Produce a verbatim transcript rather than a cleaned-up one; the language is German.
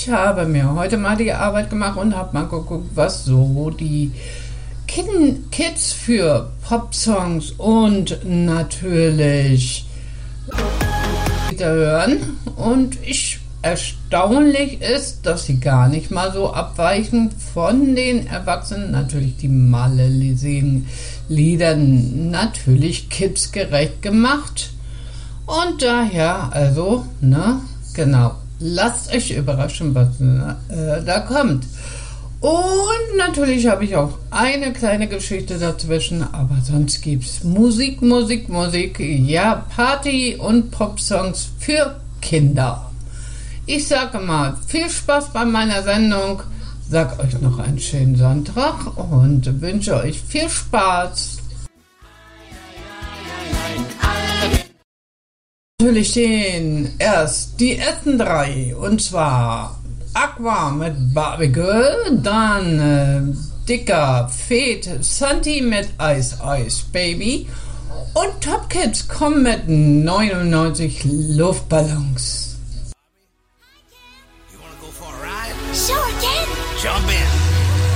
ich habe mir heute mal die Arbeit gemacht und habe mal geguckt, was so die Kid- Kids für Popsongs und natürlich wieder hören. Und ich erstaunlich ist, dass sie gar nicht mal so abweichen von den Erwachsenen. Natürlich die Malle-Lieder, natürlich kidsgerecht gemacht. Und daher, also, ne, genau, lasst euch überraschen, was äh, da kommt. Und natürlich habe ich auch eine kleine Geschichte dazwischen, aber sonst gibt es Musik, Musik, Musik, ja, Party- und Popsongs für Kinder. Ich sage mal, viel Spaß bei meiner Sendung, sag euch noch einen schönen Sonntag und wünsche euch viel Spaß. Natürlich den erst die ersten drei, und zwar Aqua mit Barbie Girl, dann äh, Dicker Fed Santi mit Ice Ice Baby und Top Kids kommen mit neunundneunzig Luftballons.